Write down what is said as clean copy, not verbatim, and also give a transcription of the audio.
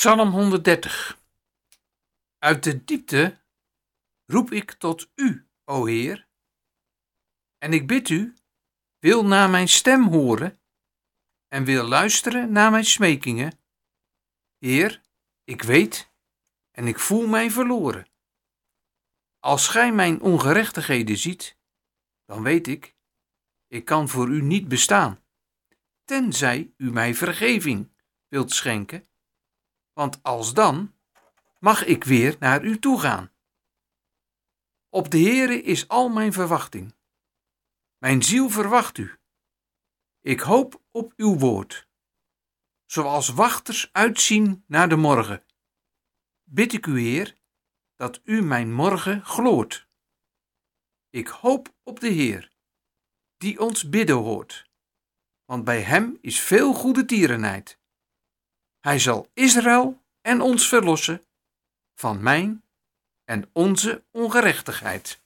Psalm 130. Uit de diepte roep ik tot u, o Heer, en ik bid u, wil naar mijn stem horen en wil luisteren naar mijn smekingen. Heer, ik weet en ik voel mij verloren. Als gij mijn ongerechtigheden ziet, dan weet ik kan voor u niet bestaan, tenzij u mij vergeving wilt schenken, want alsdan mag ik weer naar u toe gaan. Op de Heere is al mijn verwachting. Mijn ziel verwacht u. Ik hoop op uw woord. Zoals wachters uitzien naar de morgen, bid ik u, Heer, dat u mijn morgen gloort. Ik hoop op de Heer, die ons bidden hoort, want bij hem is veel goede tierenheid. Hij zal Israël en ons verlossen van mijn en onze ongerechtigheid.